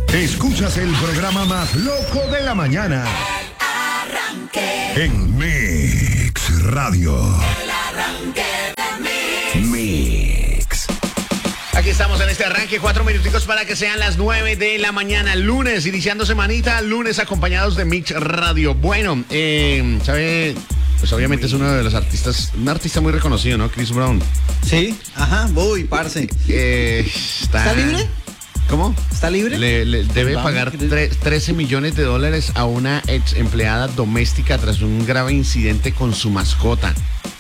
Escuchas el programa más loco de la mañana. El arranque. En Mix Radio. El arranque de Mix. Aquí estamos en este arranque, 4 minuticos para que sean las 9 de la mañana, lunes, iniciando semanita, lunes acompañados de Mix Radio. Bueno, ¿sabe? Pues obviamente es uno de los artistas, un artista muy reconocido, ¿no? Chris Brown. Sí, ajá, voy, parce. ¿Está libre? ¿Cómo? ¿Está libre? Le debe pagar 13 millones de dólares a una ex empleada doméstica tras un grave incidente con su mascota.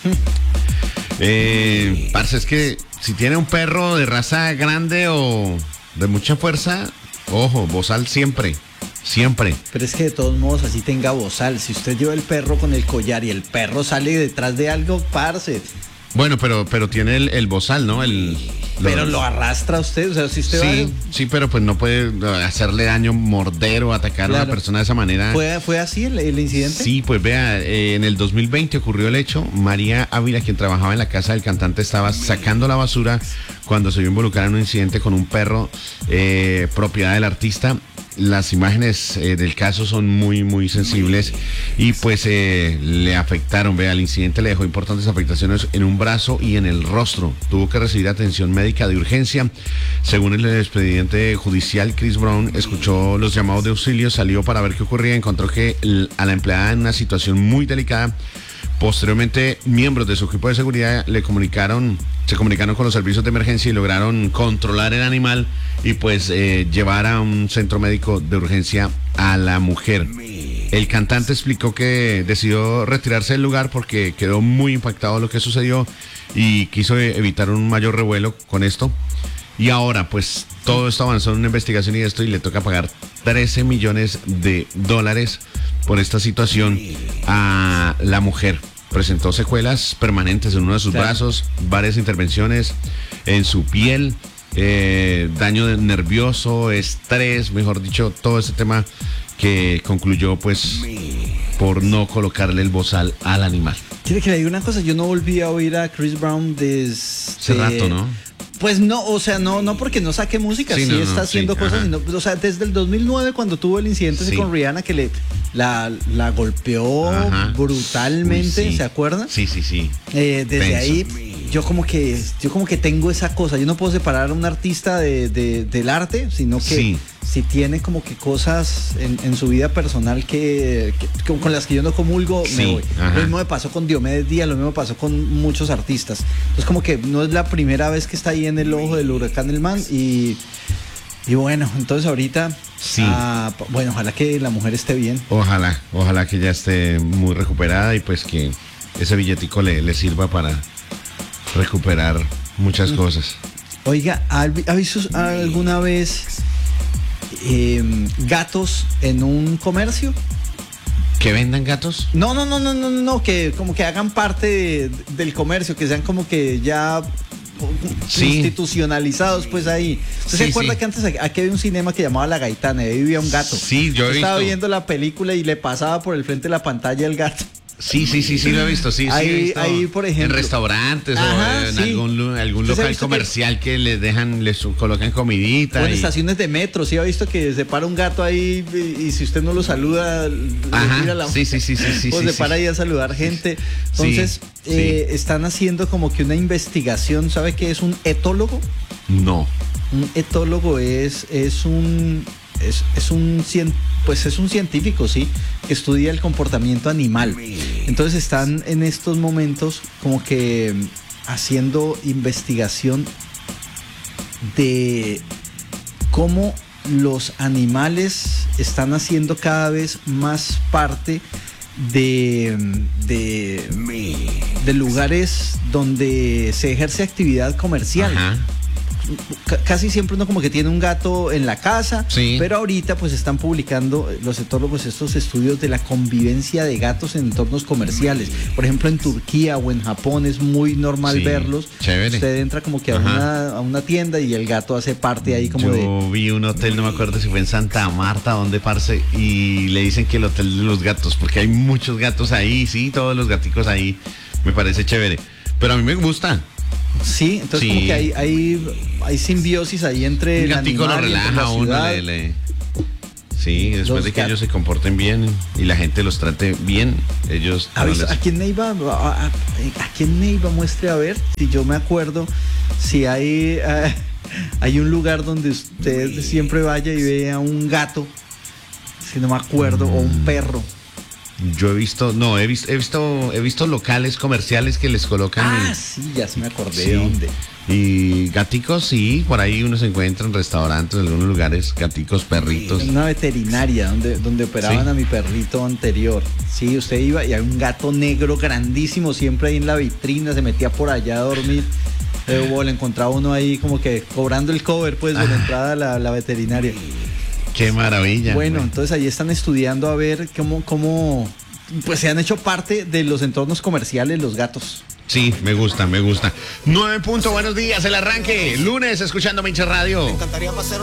Parce, es que si tiene un perro de raza grande o de mucha fuerza, ojo, bozal siempre. Siempre. Pero es que de todos modos así tenga bozal. Si usted lleva el perro con el collar y el perro sale detrás de algo, parce. Bueno, pero tiene el bozal, ¿no? Pero lo arrastra usted, o sea, si usted sí, va... sí, pero pues no puede hacerle daño, morder o atacar a una persona de esa manera. ¿Fue así el incidente? Sí, pues vea, en el 2020 ocurrió el hecho. María Ávila, quien trabajaba en la casa del cantante, estaba sacando la basura cuando se vio involucrada en un incidente con un perro propiedad del artista. Las imágenes del caso son muy, muy sensibles y pues le afectaron. Vea, el incidente le dejó importantes afectaciones en un brazo y en el rostro. Tuvo que recibir atención médica de urgencia. Según el expediente judicial, Chris Brown escuchó los llamados de auxilio, salió para ver qué ocurría, encontró que a la empleada en una situación muy delicada. Posteriormente, miembros de su equipo de seguridad se comunicaron con los servicios de emergencia y lograron controlar el animal y pues llevar a un centro médico de urgencia a la mujer. El cantante explicó que decidió retirarse del lugar porque quedó muy impactado de lo que sucedió y quiso evitar un mayor revuelo con esto. Y ahora, pues, todo esto avanzó en una investigación y le toca pagar 13 millones de dólares por esta situación a la mujer. Presentó secuelas permanentes en uno de sus brazos, varias intervenciones en su piel, daño nervioso, estrés, mejor dicho, todo ese tema que concluyó, pues, por no colocarle el bozal al animal. ¿Quiere que le diga una cosa? Yo no volví a oír a Chris Brown desde... Hace rato, ¿no? Pues no, o sea, no porque no saque música, sí está haciendo cosas, sino, o sea, desde el 2009 cuando tuvo el incidente con Rihanna que la golpeó brutalmente, Uy, sí. ¿Se acuerda? Sí. Desde Tenso. ahí yo como que tengo esa cosa, yo no puedo separar a un artista del arte, sino que si tiene como que cosas en su vida personal que con las que yo no comulgo, me voy. Lo mismo me pasó con Diomedes Díaz, lo mismo pasó con muchos artistas. Entonces como que no es la primera vez que está ahí en el ojo del huracán el man y bueno, entonces ahorita bueno, ojalá que la mujer esté bien. Ojalá que ya esté muy recuperada y pues que ese billetico le sirva para recuperar muchas cosas. Oiga, ¿ha visto alguna vez gatos en un comercio? ¿Que vendan gatos? No, que como que hagan parte del comercio, que sean como que ya institucionalizados, pues ahí. ¿Usted se acuerda que antes aquí había un cinema que llamaba La Gaitana y ahí vivía un gato? Sí, yo he visto. Estaba viendo la película y le pasaba por el frente de la pantalla el gato. Sí, lo he visto, Ahí, por ejemplo. En restaurantes o en algún local comercial que les colocan comidita. O en estaciones de metro, sí ha visto que se para un gato ahí y si usted no lo saluda, mira la sí. O se para ahí a saludar gente. Entonces, están haciendo como que una investigación. ¿Sabe qué es un etólogo? No. Un etólogo es un científico, sí, que estudia el comportamiento animal. Entonces están en estos momentos como que haciendo investigación de cómo los animales están haciendo cada vez más parte de lugares donde se ejerce actividad comercial. Casi siempre uno como que tiene un gato en la casa, pero ahorita pues están publicando los etólogos estos estudios de la convivencia de gatos en entornos comerciales. Por ejemplo, en Turquía o en Japón es muy normal verlos. Chévere. Usted entra como que a una tienda y el gato hace parte ahí como Yo vi un hotel, no me acuerdo si fue en Santa Marta, donde parce, y le dicen que el hotel de los gatos, porque hay muchos gatos ahí, todos los gaticos ahí. Me parece chévere. Pero a mí me gusta. Sí, entonces como que hay simbiosis ahí entre un gatico el animal lo relaja y la a uno, ciudad. Sí, después de que ellos se comporten bien y la gente los trate bien, ellos... Aquí en Neiva muestre a ver, si yo me acuerdo, si hay un lugar donde usted siempre vaya y vea un gato, si no me acuerdo, o un perro. Yo he visto locales comerciales que les colocan... Sí, ya se me acordé de dónde. Y gaticos, sí, por ahí uno se encuentra en restaurantes, en algunos lugares, gaticos, perritos. En una veterinaria donde operaban a mi perrito anterior. Sí, usted iba y hay un gato negro grandísimo, siempre ahí en la vitrina, se metía por allá a dormir. O le encontraba uno ahí como que cobrando el cover, pues, de la entrada a la veterinaria. Qué maravilla. Bueno, entonces ahí están estudiando a ver cómo pues se han hecho parte de los entornos comerciales los gatos. Sí, me gusta. 9 puntos, buenos días, el arranque. Lunes, escuchando Minche Radio. Me encantaría pasar